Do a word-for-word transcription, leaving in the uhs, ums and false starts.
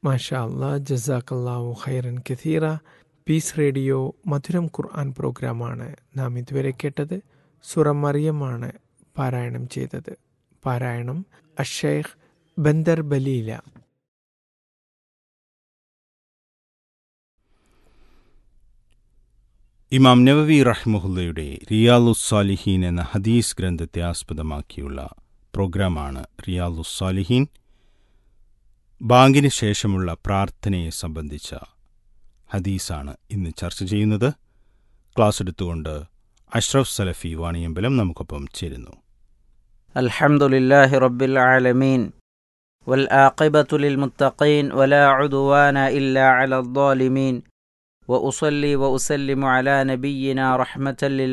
മാഷാ അല്ലാ, ജസാക്കല്ലാഹു ഖൈറൻ കഥീറ. Piece radio മധുരം ഖുർആൻ പ്രോഗ്രാമാണ് നാം ഇതുവരെ കേട്ടത്. സൂറ മറിയമാണ് പാരായണം ചെയ്തത്. പാരായണം അഷേഖ് ബന്ദർ ബലീല. ഇമാം നവവി റഹ്മഹുല്ലയുടെ റിയാലുസ്സാലിഹീൻ എന്ന ഹദീസ് ഗ്രന്ഥത്തെ ആസ്പദമാക്കിയുള്ള പ്രോഗ്രാമാണ് റിയാലുസ്സാലിഹീൻ. ബാങ്കിന് ശേഷമുള്ള പ്രാർത്ഥനയെ സംബന്ധിച്ച ഹദീസാണ് ഇന്ന് ചർച്ച ചെയ്യുന്നത്. ക്ലാസ് എടുത്തുകൊണ്ട് അഷ്റഫ് സലഫി വാണിയമ്പലം നമുക്കൊപ്പം ചേരുന്നു. അൽഹംദുലില്ലാഹി റബ്ബിൽ ആലമീൻ വൽ ആഖിബത്തു ലിൽ മുത്തഖീൻ വലാ ഉദ്വാന ഇല്ലാ അലൽ ളാലിമീൻ വഉസല്ലി വഉസല്ലിമു അലാ നബിയ്യിനാ റഹ്മത്തൽ ലിൽ